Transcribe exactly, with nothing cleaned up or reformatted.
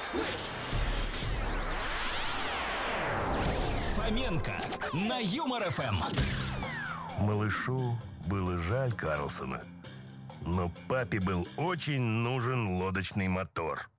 Слышь! Фоменко на Юмор ФМ. Малышу было жаль Карлсона, но папе был очень нужен лодочный мотор.